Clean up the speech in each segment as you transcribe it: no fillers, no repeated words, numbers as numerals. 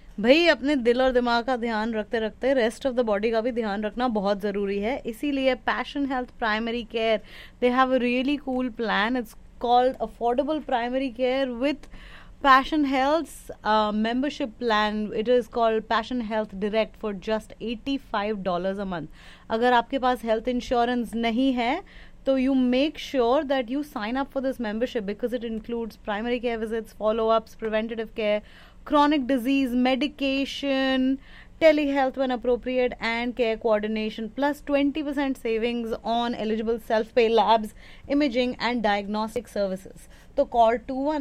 भाई अपने दिल और दिमाग का ध्यान रखते रखते रेस्ट ऑफ द बॉडी का भी ध्यान रखना बहुत ज़रूरी है. इसीलिए passion health primary care, they have a really cool plan. It's called affordable primary care with Passion Health's membership plan. It is called Passion Health Direct for just $85 a month. अगर आपके पास हेल्थ इंश्योरेंस नहीं है तो you make sure that you sign up for this membership because it includes primary care visits, follow-ups, preventative care, chronic disease, medication, telehealth when appropriate, and care coordination, plus 20% savings on eligible self-pay labs, imaging, and diagnostic services. तो call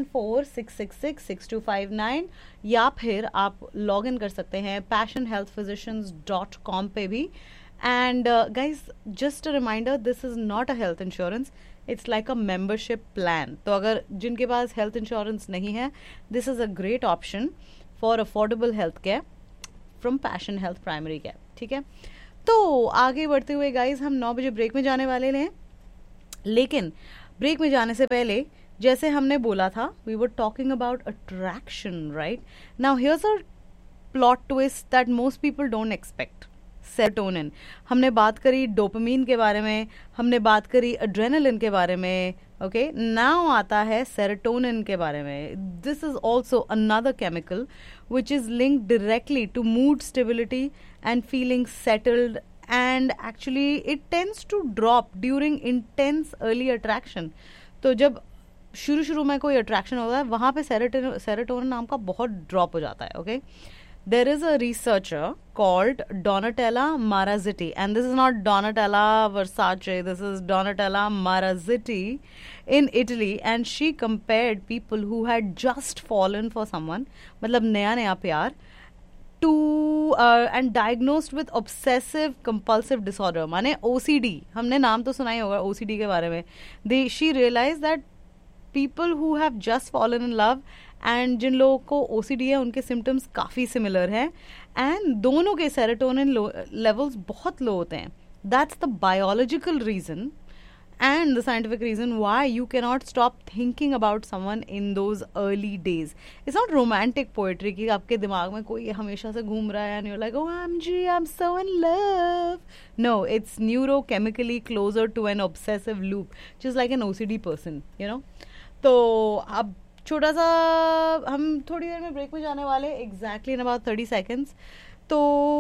214-666-6259 या फिर आप log in कर सकते हैं passionhealthphysicians.com पे भी. And guys just a reminder, this is not a health insurance, it's like a membership plan. तो अगर जिनके पास हेल्थ इंश्योरेंस नहीं है, this is a great option for affordable health care from passion health primary care. ठीक है, तो आगे बढ़ते हुए गाइज हम 9 बजे ब्रेक में जाने वाले हैं. लेकिन ब्रेक में जाने से पहले जैसे हमने बोला था, we were talking about attraction, right? Now here's a plot twist that most people don't expect. Serotonin, हमने बात करी डोपामीन के बारे में, हमने बात करी एड्रेनलिन के बारे में. ओके, नाउ आता है सेरोटोनिन के बारे में. This is also another chemical which is linked directly to mood stability and feeling settled, and actually it tends to drop during intense early attraction. तो जब शुरू में कोई अट्रैक्शन होता है, वहां पे सेरोटोनिन नाम का बहुत ड्रॉप हो जाता है. Okay, there is a researcher called Donatella Marazziti, and this is not Donatella Versace, this is Donatella Marazziti in Italy, and she compared people who had just fallen for someone, मतलब नया प्यार, to and diagnosed with obsessive compulsive disorder, माने OCD. हमने नाम तो सुना ही होगा OCD के बारे में. She realized that people who have just fallen in love and जिन लोगों को OCD है उनके सिम्टम्स काफ़ी सिमिलर हैं, एंड दोनों के सेरोटोनिन लेवल्स बहुत लो होते हैं. That's the biological reason and the scientific reason why you can not stop thinking about someone in those early days. It's not romantic poetry कि आपके दिमाग में कोई हमेशा से घूम रहा है and you like oh I am so in love. No, it's न्यूरोकेमिकली closer to N obsessive loop, just like an OCD person, you know. तो अब छोटा सा हम थोड़ी देर में ब्रेक में जाने वाले, एग्जैक्टली इन अबाउट 30 सेकेंड्स. तो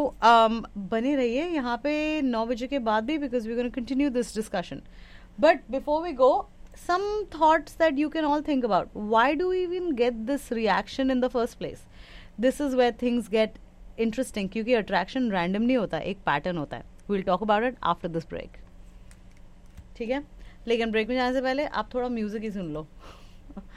बने रहिए यहाँ पे 9 बजे के बाद भी, because we gonna continue this discussion. But before we go, some thoughts that you can all think about. Why do we even get this reaction in the first place? This is where things get interesting, क्योंकि attraction random नहीं होता, एक pattern होता है. We will talk about it after this break. ठीक है, लेकिन break में जाने से पहले आप थोड़ा म्यूजिक ही सुन लो.